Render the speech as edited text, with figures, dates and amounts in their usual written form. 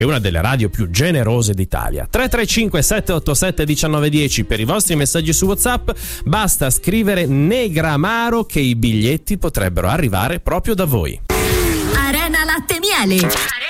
è una delle radio più generose d'Italia. 335 787 1910 per i vostri messaggi su WhatsApp, basta scrivere Negramaro che i biglietti potrebbero arrivare proprio da voi. Arena Latte Miele.